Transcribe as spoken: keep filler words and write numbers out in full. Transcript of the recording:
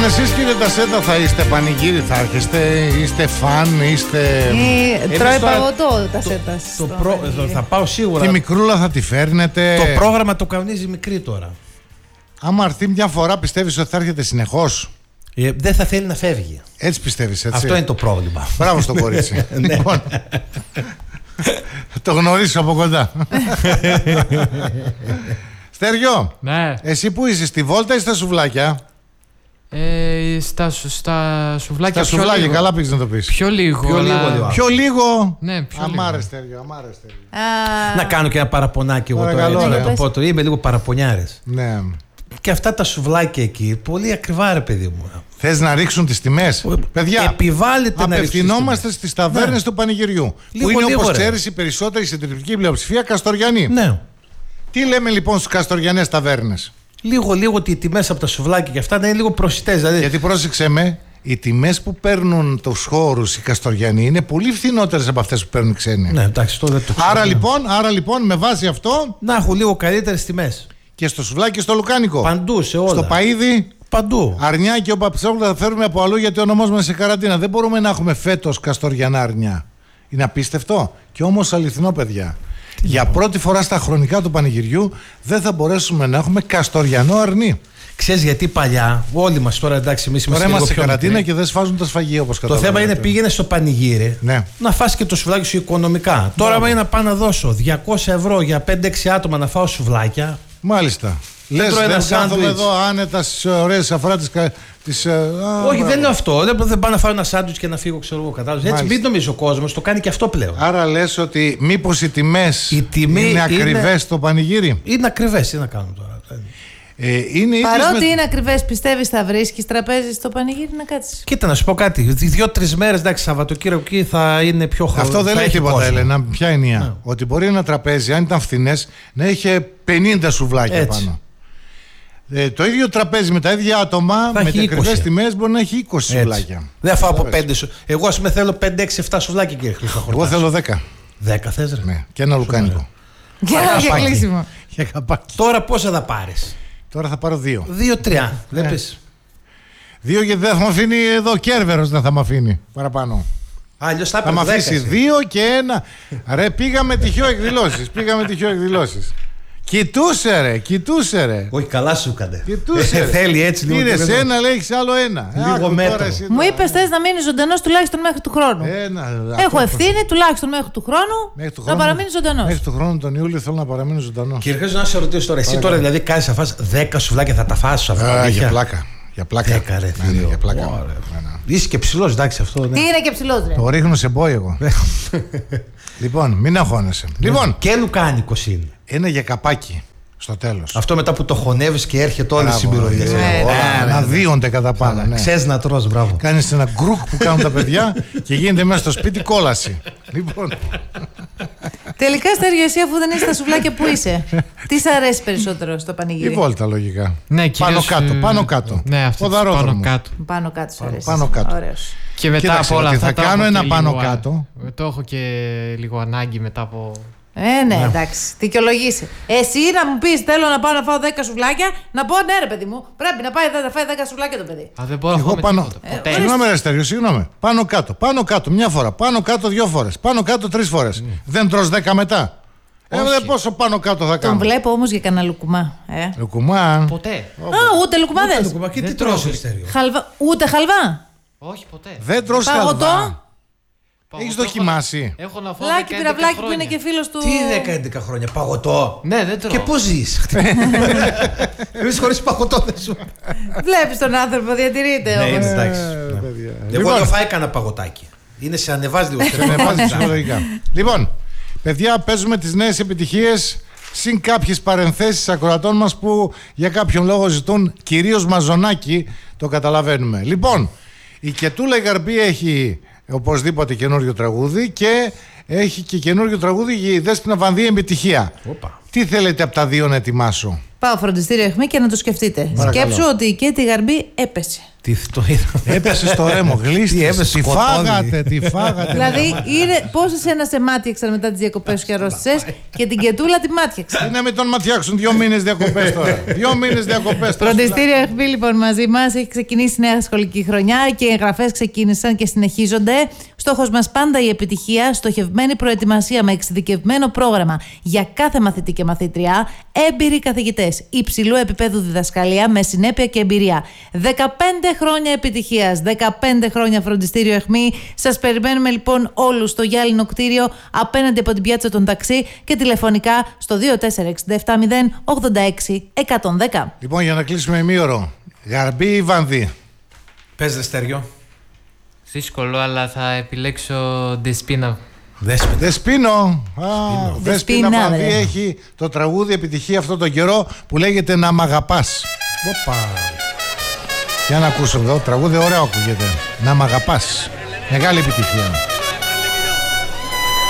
Εσείς κύριε Τασέτα θα είστε πανηγύρι, θα έρχεστε, είστε φαν, είστε... Ε, τρώει παγωτό Τασέτα. Το το προ... Θα πάω σίγουρα. Τη μικρούλα θα τη φέρνετε. Το πρόγραμμα το κανονίζει μικρή τώρα. Άμα έρθει μια φορά πιστεύεις ότι θα έρχεται συνεχώς? Ε, δεν θα θέλει να φεύγει. Έτσι πιστεύεις, έτσι? Αυτό είναι το πρόβλημα. Μπράβο στο κορίτσι. Λοιπόν, το γνωρίζω από κοντά. Στέργιο, ναι. Εσύ που είσαι, στη βόλτα ή στα σουβλάκια? Ε, στα, στα σουβλάκια. Στα σουβλάκια, λίγο. Καλά πήγες να το πεις. Πιο λίγο. Πιο αλλά... λίγο, πιο λίγο. Ναι, πιο αμάρε, λίγο. Στέργιο, αμάρε, Στέργιο. Α... Να κάνω και ένα παραπονάκι εγώ τώρα. Καλό, έτσι, ναι. να το πω, το είμαι λίγο παραπονιάρες. Ναι. Και αυτά τα σουβλάκια εκεί, πολύ ακριβά ρε παιδί μου. Θες να ρίξουν τις τιμές? Παιδιά, επιβάλλεται να απευθυνόμαστε στις ταβέρνες ναι. του πανηγυριού. Λίγο, που είναι, λίγο, όπως ρε. ξέρεις, η περισσότερη συντριπτική πλειοψηφία καστοριανή. Ναι. Τι λέμε λοιπόν στους καστοριανές ταβέρνες? Λίγο, λίγο ότι οι τιμές από τα σουβλάκια και αυτά να είναι λίγο προσιτές. Δηλαδή... Γιατί πρόσεξε με, οι τιμές που παίρνουν τους χώρους οι καστοριανοί είναι πολύ φθηνότερες από αυτές που παίρνουν οι ξένοι. Ναι, εντάξει, το δεν το ξέρω. Άρα λοιπόν, άρα λοιπόν, με βάση αυτό. Να έχουν λίγο καλύτερες τιμές. Και στο σουβλάκι και στο λουκάνικο. Παντού, σε όλα. Στο παΐδι. Παντού. Αρνιά και ο Παπιτσόγλου θα φέρουμε από αλλού γιατί ο νομός μας σε καραντίνα. Δεν μπορούμε να έχουμε φέτος καστοριανά αρνιά. Είναι απίστευτο. Και όμως αληθινό, παιδιά. Τι Για πω. Πρώτη φορά στα χρονικά του πανηγυριού δεν θα μπορέσουμε να έχουμε καστοριανό αρνί. Ξέρεις γιατί παλιά, όλοι μας τώρα εντάξει, εμείς είμαστε λίγο σε καραντίνα μικροί. Και δεν σφάζουν τα σφαγεία όπως καταλαβαίνετε. Το θέμα είναι πήγαινε στο πανηγύρι ναι. να φας και το σουβλάκι σου οικονομικά. Ναι. Τώρα, άμα είναι να πάω να δώσω διακόσια ευρώ για πέντε έξι άτομα να φάω σουβλάκια. Μάλιστα. Λες, δεν κάθομαι εδώ άνετα στις ωραίες αφορά τις... τις α, όχι, μπράβο. δεν είναι αυτό. Δεν, δεν πάω να φάω ένα σάντουιτς και να φύγω, ξέρω εγώ. Κατάλαβες. Έτσι, μην νομίζει ο κόσμος, το κάνει και αυτό πλέον. Άρα λες ότι μήπως οι τιμές η τιμή είναι ακριβές είναι... στο πανηγύρι? Είναι ακριβές, τι να κάνουμε τώρα. Ε, είναι Παρότι με... είναι ακριβές, πιστεύεις θα βρίσκεις τραπέζι στο πανηγύρι να κάτσεις? Κοίτα, να σου πω κάτι. Δύο-τρεις μέρες, εντάξει, Σαββατοκύριακο εκεί θα είναι πιο χαλαρό. Αυτό δεν λέει τίποτα, Έλενα. Ποια είναι η ναι. Ότι μπορεί ένα τραπέζι, αν ήταν φθηνές, να είχε πενήντα σουβλάκια έτσι. Πάνω. Ε, το ίδιο τραπέζι με τα ίδια άτομα, θα με τις ακριβές τιμές, μπορεί να έχει είκοσι έτσι. Σουβλάκια. Δεν φάω από πέντε σου. Εγώ, ας πούμε, θέλω πέντε έξι επτά σουβλάκια και χρυσά. Εγώ θέλω δέκα. δέκα θες, ρε. Ναι. Και ένα λουκάνικο. Για κλείσιμο. Τώρα πόσα θα πάρεις? Τώρα θα πάρω δύο. Δύο-τρία. Δεν πεις. Δύο γιατί δεν θα με αφήνει εδώ Κέρβερος, δεν θα με αφήνει παραπάνω. Αλλιώς θα, θα με αφήσει δύο και ένα. Ρε, πήγαμε τυχαίο εκδηλώσεις. Πήγαμε τυχαίο εκδηλώσεις. Κοιτούσε ρε, κοιτούσε ρε. Όχι, καλά σου έκανε. Κοιτούσε. Ε, θέλει έτσι λίγο. Πήρες ένα, λέει έχεις άλλο ένα. Λίγο μέτρο. Μου είπες θες να μείνεις ζωντανός τουλάχιστον μέχρι του χρόνου. Ένα, έχω ευθύνη τουλάχιστον μέχρι του χρόνου μέχρι του να παραμείνεις ζωντανός. Μέχρι του χρόνου τον Ιούλιο θέλω να παραμείνω ζωντανός. Και αρχίζω να σε ρωτήσω τώρα, εσύ τώρα δηλαδή κάνεις να φας δέκα σουβλάκια, θα τα φας αυτά? Για πλάκα. Για πλάκα. δέκα, ρε, ναι, ναι, για πλάκα. Είσαι και ψηλός, εντάξει αυτό. Τι είναι και ψηλός, ρε? Το ρίχνω σε μπόι εγώ. Λοιπόν, μην αγχώνεσαι. Λοιπόν, και λουκάνικος είναι. Είναι για καπάκι. Στο τέλος. Αυτό μετά που το χωνεύεις και έρχεται όλη η συμπληρωμή. Να δίονται κατά πάνω. Ξέρεις να τρως, μπράβο. Κάνεις ένα γκρουκ που κάνουν τα παιδιά και γίνεται μέσα στο σπίτι κόλαση. Λοιπόν. Τελικά, Στέργιο, εσύ αφού δεν είσαι στα σουβλάκια που είσαι, τι σ' αρέσει περισσότερο στο πανηγύρι? Η βόλτα, λογικά. Ναι, πάνω κάτω, πάνω κάτω. Ναι, αυτό πάνω κάτω. Πάνω κάτω σου αρέσει. Πάνω κάτω. Ωραίος. Και μετά Κοίταξε, από όλα αυτά θα κάνω ένα πάνω κάτω. Το έχω και λίγο ανάγκη μετά από... Ε, ναι, ναι, εντάξει. Δικαιολογήσει. Εσύ να μου πει: θέλω να πάω να φάω δέκα σουβλάκια, να πω ναι, ρε παιδί μου. Πρέπει να πάει να φάει δέκα σουβλάκια το παιδί. Α, δεν μπορώ να φάω πάνω... ε, Συγγνώμη, ρε Στέργιο, συγγνώμη. Πάνω κάτω, πάνω κάτω, μια φορά. Πάνω κάτω δύο φορές. Πάνω κάτω τρεις φορές. Mm. Δεν τρως δέκα μετά. Ε, δεν πόσο πάνω κάτω θα κάνω. Τον βλέπω όμως για κανένα λουκουμά. Ε. Λουκουμά. Ποτέ. Α, ούτε λουκουμά δεν. Και τι τρως, Στέργιο? Ούτε χαλβά. Όχι, ποτέ. Δεν τρως χαλβά. Έχεις δοκιμάσει? Έχω να φάω Λάκι πυραυλάκι που είναι και φίλος του. Τι δέκα έντεκα χρόνια, παγωτό? Ναι, δεν τρώω. Και πώς ζεις? Εμείς χωρίς παγωτό δεν σου. Βλέπεις τον άνθρωπο, διατηρείται Ναι, όμως. εντάξει. Εγώ δεν φάει κανένα παγωτάκι. Είναι σε ανεβάζει λίγο. Σε ανεβάζει ψυχολογικά. Λοιπόν, παιδιά, παίζουμε τις νέες επιτυχίες συν κάποιες παρενθέσεις ακροατών μας που για κάποιον λόγο ζητούν κυρίως μαζονάκι. Το καταλαβαίνουμε. Λοιπόν, η Κετούλα η Γαρμπή έχει οπωσδήποτε καινούριο τραγούδι και έχει και καινούριο τραγούδι για η Δέσποινα Βανδύ Επιτυχία. Οπα. Τι θέλετε από τα δύο να ετοιμάσω? Πάω φροντιστήριο αιχμή και να το σκεφτείτε. Παρακαλώ. Σκέψου ότι και τη Γαρμπή έπεσε. Τι το είδα. Έπεσε στο ρέμο, γλίστησε. Τι φάγατε, τι φάγατε. Δηλαδή, πόσε ένα σε μάτιαξαν μετά τι διακοπέ σου και αρρώστησες και την Κετούλα τη μάτιαξαν. Είναι με τον ματιάξουν δύο μήνες διακοπές τώρα. Δύο μήνες διακοπές. Φροντιστήριο Αιχμή λοιπόν μαζί μας. Έχει ξεκινήσει νέα σχολική χρονιά και οι εγγραφές ξεκίνησαν και συνεχίζονται. Στόχος μας πάντα η επιτυχία, στοχευμένη προετοιμασία με εξειδικευμένο πρόγραμμα για κάθε μαθητή και μαθήτρια, έμπειροι καθηγητές, υψηλού επίπεδου διδασκαλία με συνέπεια και εμπειρία. δεκαπέντε χρόνια επιτυχίας, δεκαπέντε χρόνια Φροντιστήριο Αιχμή. Σας περιμένουμε λοιπόν όλους στο γυάλινο κτίριο απέναντι από την πιάτσα των ταξί και τηλεφωνικά στο δύο τέσσερα έξι επτά μηδέν ογδόντα έξι εκατόν δέκα. Λοιπόν, για να κλείσουμε ημίωρο, Γαρμπή ή Βανδύ? Πες δε Στέργιο. Δύσκολο, αλλά θα επιλέξω Δεσπίνα. Δέσποινα. Δεσπίνο. Δεσπίνα Βανδύ έχει το τραγούδι επιτυχία αυτόν τον καιρό που λέγεται «Να μ' αγαπάς». Οπα. Για να ακούσω εδώ, τραγούδι ωραίο ακούγεται. «Να μ' αγαπάς». Μεγάλη επιτυχία.